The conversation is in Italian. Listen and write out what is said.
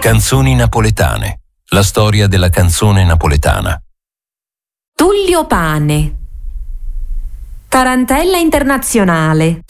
Canzoni napoletane. La storia della canzone napoletana. Tullio Pane. Tarantella internazionale.